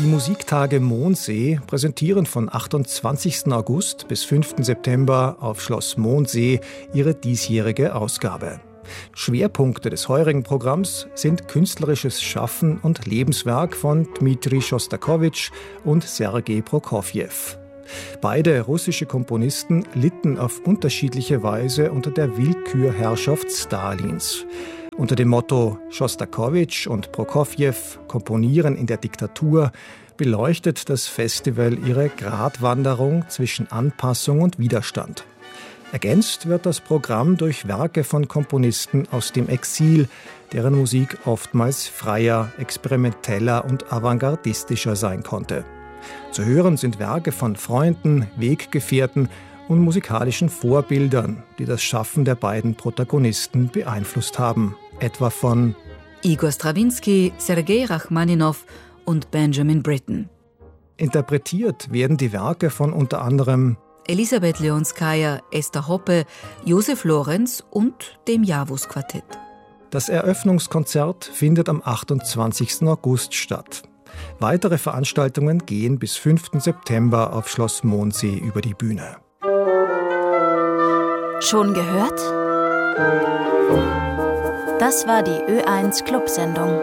Musiktage Mondsee präsentieren von 28. August bis 5. September auf Schloss Mondsee ihre diesjährige Ausgabe. Schwerpunkte des heurigen Programms sind künstlerisches Schaffen und Lebenswerk von Dmitri Schostakowitsch und Sergei Prokofjew. Beide russische Komponisten litten auf unterschiedliche Weise unter der Willkürherrschaft Stalins. Unter dem Motto »Schostakowitsch und Prokofjew komponieren in der Diktatur« beleuchtet das Festival ihre Gratwanderung zwischen Anpassung und Widerstand. Ergänzt wird das Programm durch Werke von Komponisten aus dem Exil, deren Musik oftmals freier, experimenteller und avantgardistischer sein konnte. Zu hören sind Werke von Freunden, Weggefährten und musikalischen Vorbildern, die das Schaffen der beiden Protagonisten beeinflusst haben. Etwa von Igor Strawinsky, Sergei Rachmaninow und Benjamin Britten. Interpretiert werden die Werke von unter anderem Elisabeth Leonskaya, Esther Hoppe, Josef Lorenz und dem Javus-Quartett. Das Eröffnungskonzert findet am 28. August statt. Weitere Veranstaltungen gehen bis 5. September auf Schloss Mondsee über die Bühne. Schon gehört? Das war die Ö1 Clubsendung.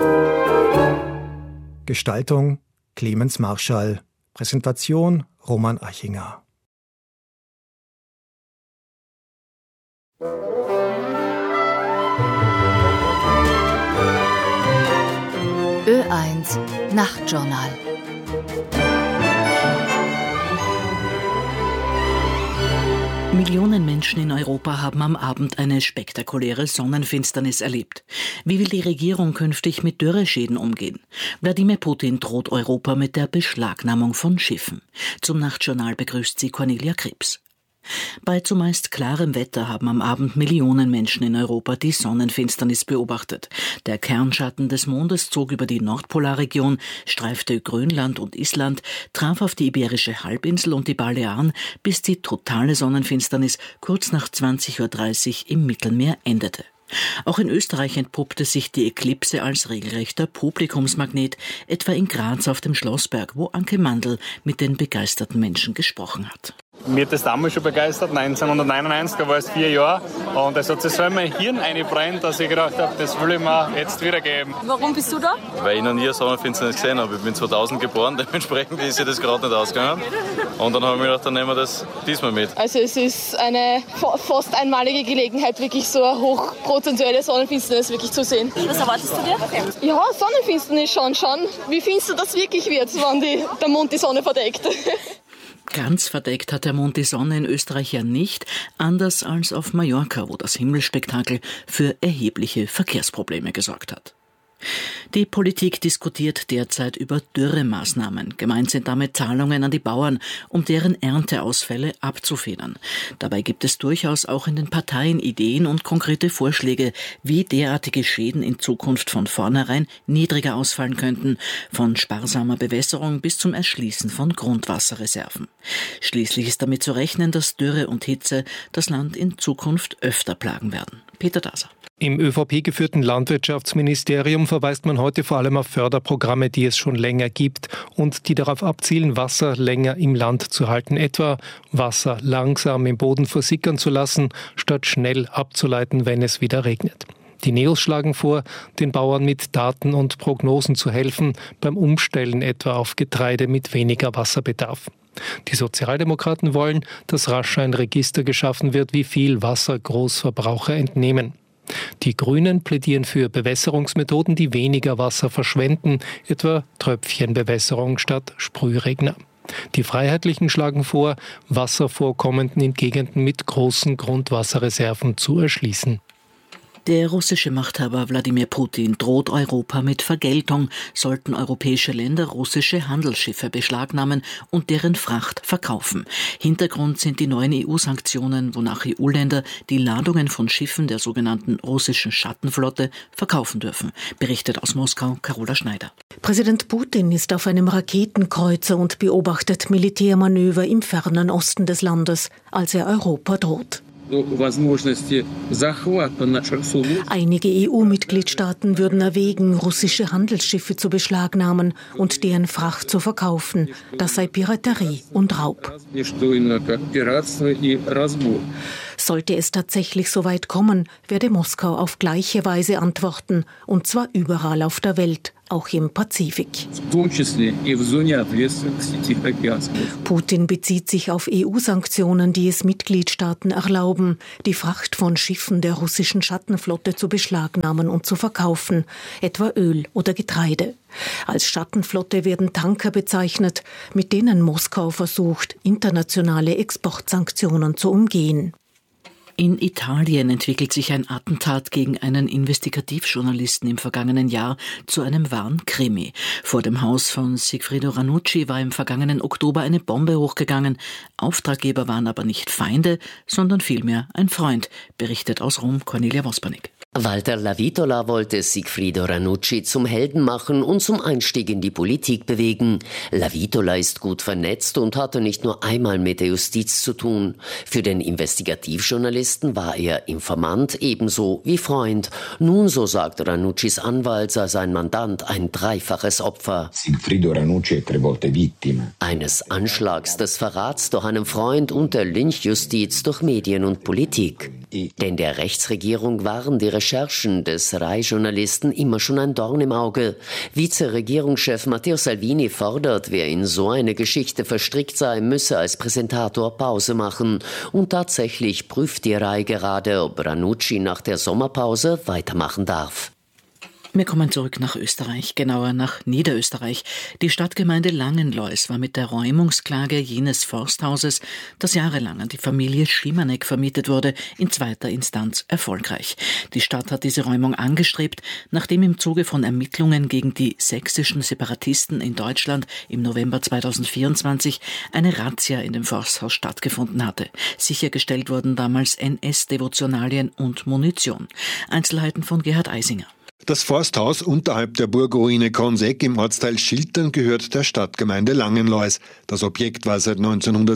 Gestaltung Clemens Marschall. Präsentation Roman Achinger. Ö1 Nachtjournal. Millionen Menschen in Europa haben am Abend eine spektakuläre Sonnenfinsternis erlebt. Wie will die Regierung künftig mit Dürreschäden umgehen? Wladimir Putin droht Europa mit der Beschlagnahmung von Schiffen. Zum Nachtjournal begrüßt sie Cornelia Krebs. Bei zumeist klarem Wetter haben am Abend Millionen Menschen in Europa die Sonnenfinsternis beobachtet. Der Kernschatten des Mondes zog über die Nordpolarregion, streifte Grönland und Island, traf auf die Iberische Halbinsel und die Balearen, bis die totale Sonnenfinsternis kurz nach 20:30 Uhr im Mittelmeer endete. Auch in Österreich entpuppte sich die Eklipse als regelrechter Publikumsmagnet, etwa in Graz auf dem Schlossberg, wo Anke Mandl mit den begeisterten Menschen gesprochen hat. Mir hat das damals schon begeistert, 1999, da war es 4 Jahre. Und es hat sich so in mein Hirn eingebrannt, dass ich gedacht habe, das will ich mir jetzt wiedergeben. Warum bist du da? Weil ich noch nie eine Sonnenfinsternis gesehen habe. Ich bin 2000 geboren, dementsprechend ist sich das gerade nicht ausgegangen. Und dann habe ich mir gedacht, dann nehmen wir das diesmal mit. Also es ist eine fast einmalige Gelegenheit, wirklich so eine hochprozentuelle Sonnenfinsternis wirklich zu sehen. Was erwartest du dir? Ja, Sonnenfinsternis schauen. Wie finster das wirklich wird, wenn der Mond die Sonne verdeckt. Ganz verdeckt hat der Mond die Sonne in Österreich ja nicht, anders als auf Mallorca, wo das Himmelspektakel für erhebliche Verkehrsprobleme gesorgt hat. Die Politik diskutiert derzeit über Dürremaßnahmen. Gemeint sind damit Zahlungen an die Bauern, um deren Ernteausfälle abzufedern. Dabei gibt es durchaus auch in den Parteien Ideen und konkrete Vorschläge, wie derartige Schäden in Zukunft von vornherein niedriger ausfallen könnten, von sparsamer Bewässerung bis zum Erschließen von Grundwasserreserven. Schließlich ist damit zu rechnen, dass Dürre und Hitze das Land in Zukunft öfter plagen werden. Peter Daser. Im ÖVP-geführten Landwirtschaftsministerium verweist man heute vor allem auf Förderprogramme, die es schon länger gibt und die darauf abzielen, Wasser länger im Land zu halten, etwa Wasser langsam im Boden versickern zu lassen, statt schnell abzuleiten, wenn es wieder regnet. Die NEOS schlagen vor, den Bauern mit Daten und Prognosen zu helfen, beim Umstellen etwa auf Getreide mit weniger Wasserbedarf. Die Sozialdemokraten wollen, dass rasch ein Register geschaffen wird, wie viel Wasser Großverbraucher entnehmen. Die Grünen plädieren für Bewässerungsmethoden, die weniger Wasser verschwenden, etwa Tröpfchenbewässerung statt Sprühregner. Die Freiheitlichen schlagen vor, Wasservorkommenden in Gegenden mit großen Grundwasserreserven zu erschließen. Der russische Machthaber Wladimir Putin droht Europa mit Vergeltung, sollten europäische Länder russische Handelsschiffe beschlagnahmen und deren Fracht verkaufen. Hintergrund sind die neuen EU-Sanktionen, wonach EU-Länder die Ladungen von Schiffen der sogenannten russischen Schattenflotte verkaufen dürfen, berichtet aus Moskau Carola Schneider. Präsident Putin ist auf einem Raketenkreuzer und beobachtet Militärmanöver im fernen Osten des Landes, als er Europa droht. Einige EU-Mitgliedstaaten würden erwägen, russische Handelsschiffe zu beschlagnahmen und deren Fracht zu verkaufen. Das sei Piraterie und Raub. Sollte es tatsächlich so weit kommen, werde Moskau auf gleiche Weise antworten, und zwar überall auf der Welt, auch im Pazifik. Putin bezieht sich auf EU-Sanktionen, die es Mitgliedstaaten erlauben, die Fracht von Schiffen der russischen Schattenflotte zu beschlagnahmen und zu verkaufen, etwa Öl oder Getreide. Als Schattenflotte werden Tanker bezeichnet, mit denen Moskau versucht, internationale Exportsanktionen zu umgehen. In Italien entwickelt sich ein Attentat gegen einen Investigativjournalisten im vergangenen Jahr zu einem wahren Krimi. Vor dem Haus von Sigfrido Ranucci war im vergangenen Oktober eine Bombe hochgegangen. Auftraggeber waren aber nicht Feinde, sondern vielmehr ein Freund, berichtet aus Rom Cornelia Vospanik. Walter Lavitola wollte Sigfrido Ranucci zum Helden machen und zum Einstieg in die Politik bewegen. Lavitola ist gut vernetzt und hatte nicht nur einmal mit der Justiz zu tun. Für den Investigativjournalisten war er Informant ebenso wie Freund. Nun, so sagt Ranuccis Anwalt, sei sein Mandant ein dreifaches Opfer. Sigfrido Ranucci è 3 volte vittima. Eines Anschlags, des Verrats durch einen Freund und der Lynchjustiz durch Medien und Politik. Denn der Rechtsregierung waren die Recherchen des Rai-Journalisten immer schon ein Dorn im Auge. Vize-Regierungschef Matteo Salvini fordert, wer in so eine Geschichte verstrickt sei, müsse als Präsentator Pause machen. Und tatsächlich prüft die Rai gerade, ob Ranucci nach der Sommerpause weitermachen darf. Wir kommen zurück nach Österreich, genauer nach Niederösterreich. Die Stadtgemeinde Langenlois war mit der Räumungsklage jenes Forsthauses, das jahrelang an die Familie Schimanek vermietet wurde, in zweiter Instanz erfolgreich. Die Stadt hat diese Räumung angestrebt, nachdem im Zuge von Ermittlungen gegen die sächsischen Separatisten in Deutschland im November 2024 eine Razzia in dem Forsthaus stattgefunden hatte. Sichergestellt wurden damals NS-Devotionalien und Munition. Einzelheiten von Gerhard Eisinger. Das Forsthaus unterhalb der Burgruine Konseck im Ortsteil Schiltern gehört der Stadtgemeinde Langenlois. Das Objekt war seit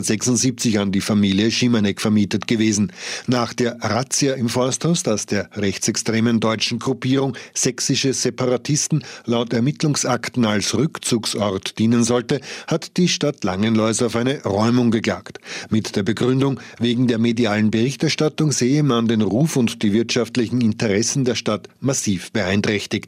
1976 an die Familie Schimanek vermietet gewesen. Nach der Razzia im Forsthaus, das der rechtsextremen deutschen Gruppierung sächsische Separatisten laut Ermittlungsakten als Rückzugsort dienen sollte, hat die Stadt Langenlois auf eine Räumung geklagt. Mit der Begründung, wegen der medialen Berichterstattung sehe man den Ruf und die wirtschaftlichen Interessen der Stadt massiv beeinträchtigt.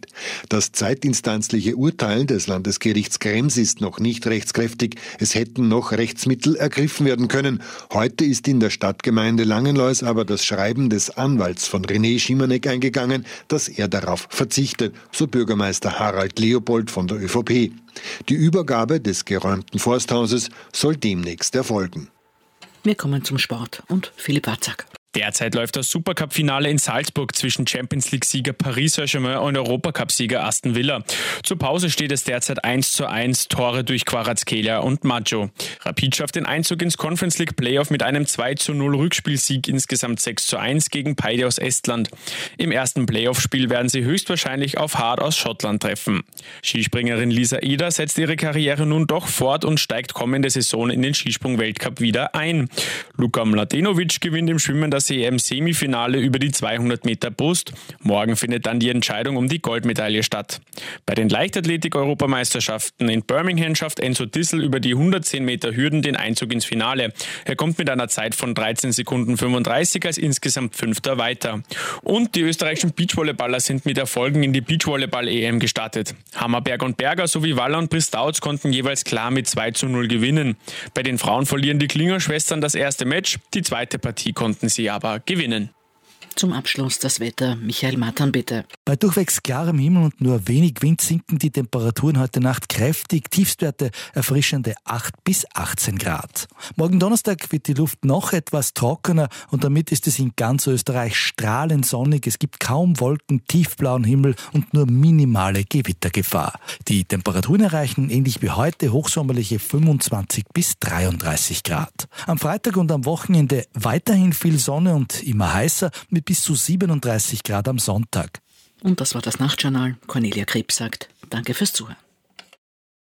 Das zweitinstanzliche Urteil des Landesgerichts Krems ist noch nicht rechtskräftig. Es hätten noch Rechtsmittel ergriffen werden können. Heute ist in der Stadtgemeinde Langenlois aber das Schreiben des Anwalts von René Schimanek eingegangen, dass er darauf verzichtet, so Bürgermeister Harald Leopold von der ÖVP. Die Übergabe des geräumten Forsthauses soll demnächst erfolgen. Wir kommen zum Sport und Philipp Watzak. Derzeit läuft das Supercup-Finale in Salzburg zwischen Champions-League-Sieger Paris Saint-Germain und Europacup-Sieger Aston Villa. Zur Pause steht es derzeit 1:1, Tore durch Kvaratskhelia und Maggio. Rapid schafft den Einzug ins Conference-League-Playoff mit einem 2:0 Rückspielsieg, insgesamt 6:1 gegen Paide aus Estland. Im ersten Playoff-Spiel werden sie höchstwahrscheinlich auf Hart aus Schottland treffen. Skispringerin Lisa Eder setzt ihre Karriere nun doch fort und steigt kommende Saison in den Skisprung-Weltcup wieder ein. Luka Mladenovic gewinnt im Schwimmen das EM-Semifinale über die 200 Meter Brust. Morgen findet dann die Entscheidung um die Goldmedaille statt. Bei den Leichtathletik-Europameisterschaften in Birmingham schafft Enzo Dissel über die 110 Meter Hürden den Einzug ins Finale. Er kommt mit einer Zeit von 13 Sekunden 35 als insgesamt Fünfter weiter. Und die österreichischen Beachvolleyballer sind mit Erfolgen in die Beachvolleyball-EM gestartet. Hammerberg und Berger sowie Waller und Bristauz konnten jeweils klar mit 2:0 gewinnen. Bei den Frauen verlieren die Klinger-Schwestern das erste Match, die zweite Partie konnten sie aber gewinnen. Zum Abschluss das Wetter. Michael Matan, bitte. Bei durchwegs klarem Himmel und nur wenig Wind sinken die Temperaturen heute Nacht kräftig. Tiefstwerte erfrischende 8 bis 18 Grad. Morgen Donnerstag wird die Luft noch etwas trockener und damit ist es in ganz Österreich strahlend sonnig. Es gibt kaum Wolken, tiefblauen Himmel und nur minimale Gewittergefahr. Die Temperaturen erreichen ähnlich wie heute hochsommerliche 25 bis 33 Grad. Am Freitag und am Wochenende weiterhin viel Sonne und immer heißer mit bis zu 37 Grad am Sonntag. Und das war das Nachtjournal. Cornelia Krebs sagt, danke fürs Zuhören.